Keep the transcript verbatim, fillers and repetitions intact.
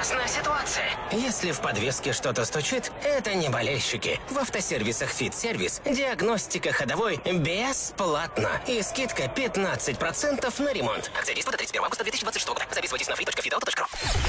Опасная ситуация. Если в подвеске что-то стучит, это не болельщики. В автосервисах «Фит-сервис» диагностика ходовой бесплатна. И скидка пятнадцать процентов на ремонт. Акция действует до тридцать первого августа две тысячи двадцать шестого года. Записывайтесь на фри точка фит авто точка ру.